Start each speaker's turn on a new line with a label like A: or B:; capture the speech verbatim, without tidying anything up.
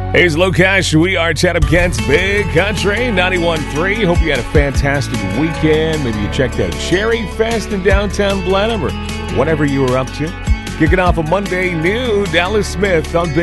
A: Hey, it's Locash. We are Chatham Kent's Big Country ninety-one point three. Hope you had a fantastic weekend. Maybe you checked out Cherry Fest in downtown Blenheim or whatever you were up to. Kicking off a Monday new Dallas Smith on Big